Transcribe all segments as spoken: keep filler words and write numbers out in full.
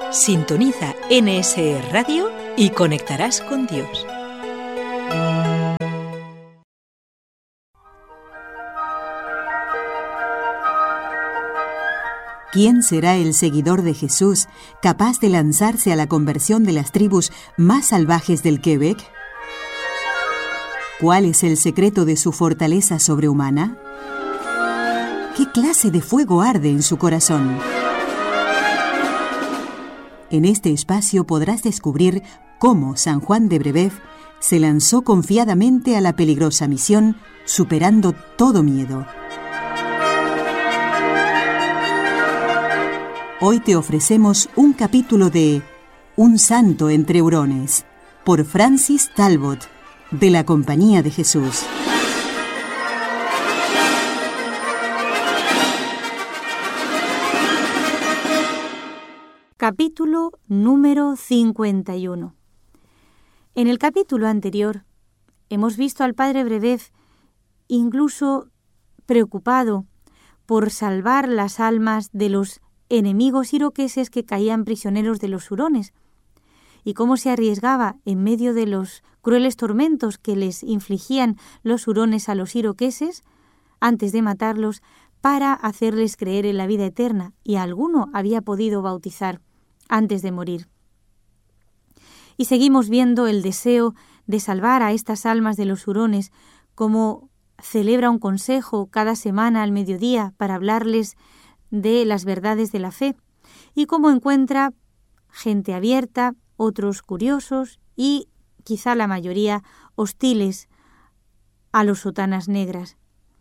Sintoniza N S E Radio y conectarás con Dios. ¿Quién será el seguidor de Jesús capaz de lanzarse a la conversión de las tribus más salvajes del Quebec? ¿Cuál es el secreto de su fortaleza sobrehumana? ¿Qué clase de fuego arde en su corazón? En este espacio podrás descubrir cómo San Juan de Brébeuf se lanzó confiadamente a la peligrosa misión, superando todo miedo. Hoy te ofrecemos un capítulo de Un santo entre hurones, por Francis Talbot, de la Compañía de Jesús. Capítulo número cincuenta y uno. En el capítulo anterior hemos visto al padre Brébeuf incluso preocupado por salvar las almas de los enemigos iroqueses que caían prisioneros de los hurones, y cómo se arriesgaba en medio de los crueles tormentos que les infligían los hurones a los iroqueses antes de matarlos para hacerles creer en la vida eterna, y a alguno había podido bautizar antes de morir. Y seguimos viendo el deseo de salvar a estas almas de los hurones, como celebra un consejo cada semana al mediodía para hablarles de las verdades de la fe, y cómo encuentra gente abierta, otros curiosos y quizá la mayoría hostiles a los sotanas negras.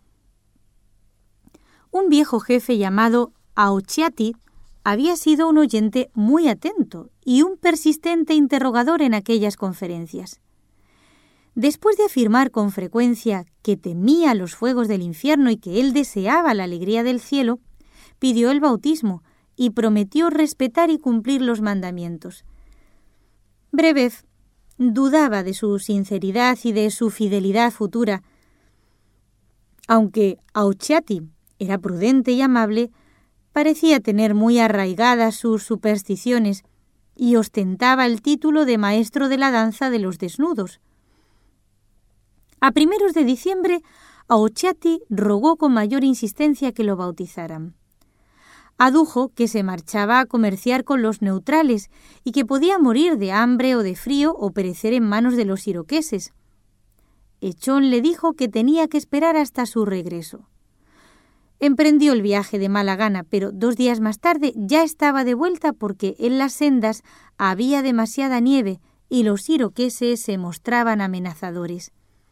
Un viejo jefe llamado Aochiati había sido un oyente muy atento y un persistente interrogador en aquellas conferencias. Después de afirmar con frecuencia que temía los fuegos del infierno y que él deseaba la alegría del cielo, pidió el bautismo y prometió respetar y cumplir los mandamientos. Brébeuf dudaba de su sinceridad y de su fidelidad futura. Aunque Aochiati era prudente y amable, parecía tener muy arraigadas sus supersticiones y ostentaba el título de maestro de la danza de los desnudos. A primeros de diciembre, Aochiati rogó con mayor insistencia que lo bautizaran. Adujo que se marchaba a comerciar con los neutrales y que podía morir de hambre o de frío o perecer en manos de los iroqueses. Echón le dijo que tenía que esperar hasta su regreso. Emprendió el viaje de mala gana, pero dos días más tarde ya estaba de vuelta porque en las sendas había demasiada nieve y los iroqueses se mostraban amenazadores.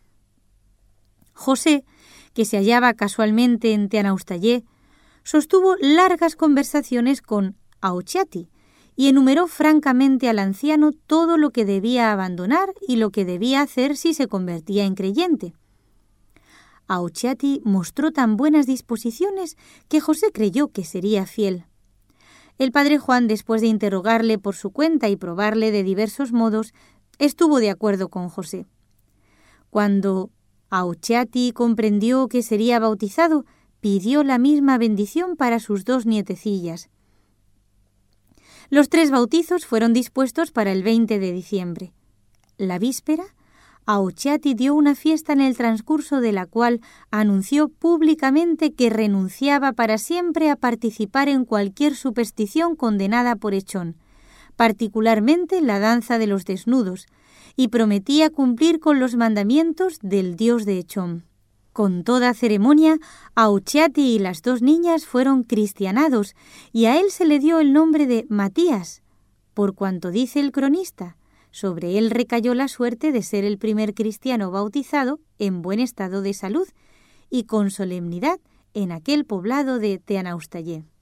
José, que se hallaba casualmente en Teanaustayé, sostuvo largas conversaciones con Aochiati y enumeró francamente al anciano todo lo que debía abandonar y lo que debía hacer si se convertía en creyente. Aochiati mostró tan buenas disposiciones que José creyó que sería fiel. El padre Juan, después de interrogarle por su cuenta y probarle de diversos modos, estuvo de acuerdo con José. Cuando Aochiati comprendió que sería bautizado, pidió la misma bendición para sus dos nietecillas. Los tres bautizos fueron dispuestos para el veinte de diciembre. La víspera, Aochiati dio una fiesta en el transcurso de la cual anunció públicamente que renunciaba para siempre a participar en cualquier superstición condenada por Echón, particularmente la danza de los desnudos, y prometía cumplir con los mandamientos del dios de Echón. Con toda ceremonia, Aochiati y las dos niñas fueron cristianados y a él se le dio el nombre de Matías, por cuanto dice el cronista, sobre él recayó la suerte de ser el primer cristiano bautizado en buen estado de salud y con solemnidad en aquel poblado de Teanaustayé.